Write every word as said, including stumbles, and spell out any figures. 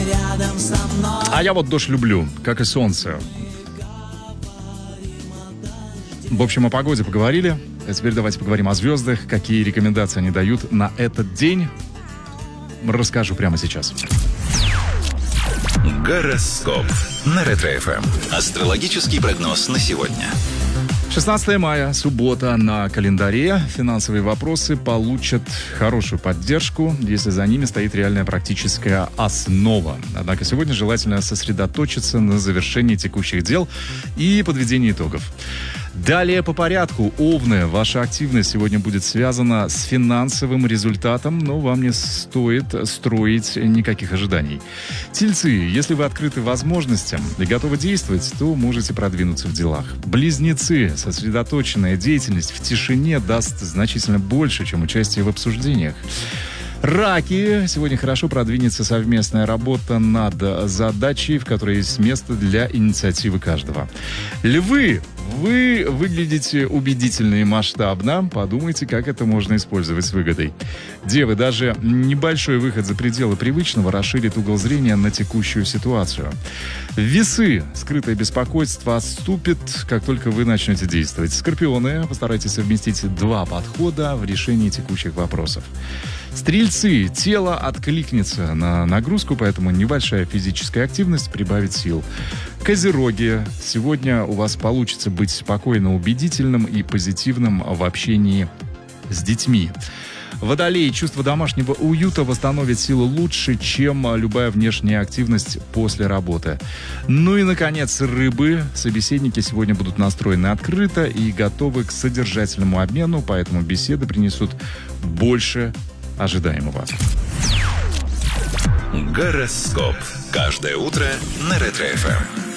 А я вот дождь люблю, как и солнце. В общем, о погоде поговорили. А теперь давайте поговорим о звездах. Какие рекомендации они дают на этот день, расскажу прямо сейчас. Гороскоп на Ретро-эф эм. Астрологический прогноз на сегодня. шестнадцатое мая, суббота на календаре. Финансовые вопросы получат хорошую поддержку, если за ними стоит реальная практическая основа. Однако сегодня желательно сосредоточиться на завершении текущих дел и подведении итогов. Далее по порядку. Овны, ваша активность сегодня будет связана с финансовым результатом, но вам не стоит строить никаких ожиданий. Тельцы, если вы открыты возможностям и готовы действовать, то можете продвинуться в делах. Близнецы, сосредоточенная деятельность в тишине даст значительно больше, чем участие в обсуждениях. Раки. Сегодня хорошо продвинется совместная работа над задачей, в которой есть место для инициативы каждого. Львы. Вы выглядите убедительно и масштабно. Подумайте, как это можно использовать с выгодой. Девы, даже небольшой выход за пределы привычного расширит угол зрения на текущую ситуацию. Весы. Скрытое беспокойство отступит, как только вы начнете действовать. Скорпионы. Постарайтесь совместить два подхода в решении текущих вопросов. Стрельцы. Тело откликнется на нагрузку, поэтому небольшая физическая активность прибавит сил. Козероги. Сегодня у вас получится быть спокойно убедительным и позитивным в общении с детьми. Водолей. Чувство домашнего уюта восстановит силы лучше, чем любая внешняя активность после работы. Ну и, наконец, рыбы. Собеседники сегодня будут настроены открыто и готовы к содержательному обмену, поэтому беседы принесут больше ожидаемого. Гороскоп. Каждое утро на Ретро-эф эм.